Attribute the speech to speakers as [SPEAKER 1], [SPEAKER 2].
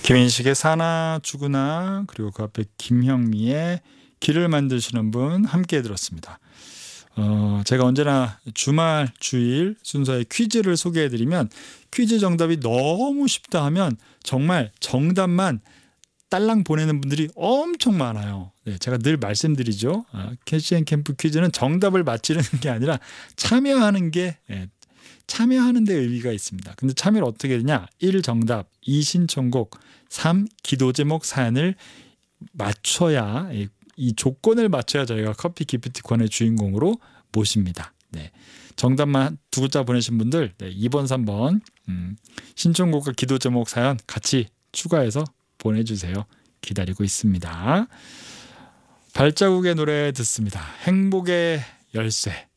[SPEAKER 1] 김인식의 사나 죽으나 그리고 그 앞에 김형미의 길을 만드시는 분 함께 들었습니다. 제가 언제나 주말 주일 순서에 퀴즈를 소개해드리면 퀴즈 정답이 너무 쉽다 하면 정말 정답만 딸랑 보내는 분들이 엄청 많아요. 네, 제가 늘 말씀드리죠. 캐치앤캠프 퀴즈는 정답을 맞히는 게 아니라 참여하는 게 참여하는 데 의미가 있습니다. 근데 참여를 어떻게 되냐? 1. 정답, 2. 신청곡, 3. 기도 제목 사연을 맞춰야 이 조건을 맞춰야 저희가 커피 기프티콘의 주인공으로 모십니다. 네. 정답만 두 글자 보내신 분들 2번, 3번 신청곡과 기도 제목 사연 같이 추가해서 보내주세요. 기다리고 있습니다. 발자국의 노래 듣습니다. 행복의 열쇠.